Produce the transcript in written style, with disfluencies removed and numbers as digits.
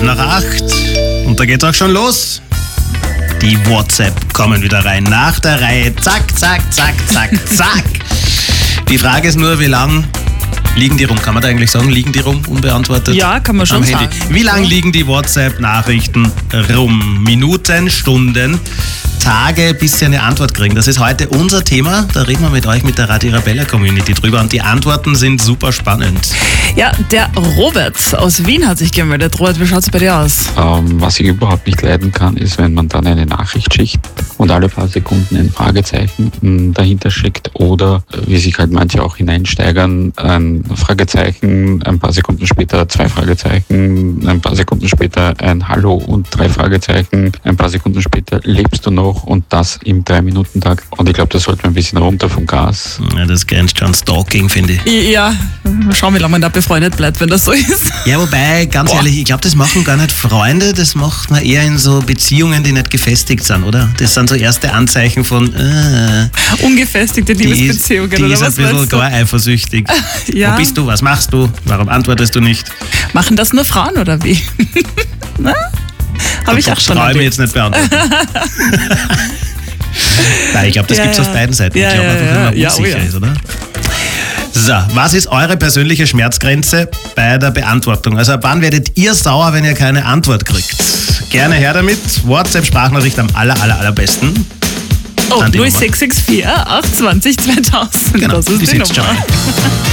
7:12. Und da geht's auch schon los. Die WhatsApp kommen wieder rein. Nach der Reihe. Zack, zack, zack, zack, zack. Die Frage ist nur, wie lang liegen die rum? Kann man da eigentlich sagen, liegen die rum, unbeantwortet? Ja, kann man schon sagen. Wie lang liegen die WhatsApp-Nachrichten rum? Minuten, Stunden, Tage, bis Sie eine Antwort kriegen. Das ist heute unser Thema. Da reden wir mit euch, mit der Radio Arabella Community drüber. Und die Antworten sind super spannend. Ja, der Robert aus Wien hat sich gemeldet. Robert, wie schaut es bei dir aus? Was ich überhaupt nicht leiden kann, ist, wenn man dann eine Nachricht schickt und alle paar Sekunden ein Fragezeichen dahinter schickt oder, wie sich halt manche auch hineinsteigern, ein Fragezeichen, ein paar Sekunden später 2 Fragezeichen, ein paar Sekunden später ein Hallo und 3 Fragezeichen, ein paar Sekunden später lebst du noch und das im 3-Minuten-Tag. Und ich glaube, da sollte man ein bisschen runter vom Gas. Ja, das grenzt schon Stalking, finde ich. Ja, mal schauen, wie lange man da befreundet bleibt, wenn das so ist. Ja, wobei, ganz ehrlich, ich glaube, das machen gar nicht Freunde, das macht man eher in so Beziehungen, die nicht gefestigt sind, oder? Das sind so erste Anzeichen von Ungefestigte Liebesbeziehungen, die oder ist was ein bisschen gar eifersüchtig. Ja. Wo bist du? Was machst du? Warum antwortest du nicht? Machen das nur Frauen, oder wie? Habe ich auch schon Traue mir erlebt. jetzt nicht beantworten. Nein, ich glaube, das gibt es auf beiden Seiten. Ich glaube einfach, wenn man unsicher ist, oder? So, was ist eure persönliche Schmerzgrenze bei der Beantwortung? Also ab wann werdet ihr sauer, wenn ihr keine Antwort kriegt? Gerne her damit. WhatsApp-Sprachnachricht am allerbesten. Oh, An die Nummer. 0664 820 2000. Genau, Das ist die die sitzt Nummer. schon.